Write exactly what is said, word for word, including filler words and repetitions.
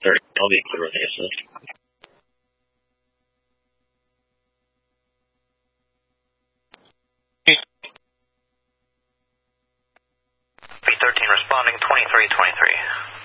thirty, I'll be clear with the assist. B thirteen responding, twenty-three twenty-three.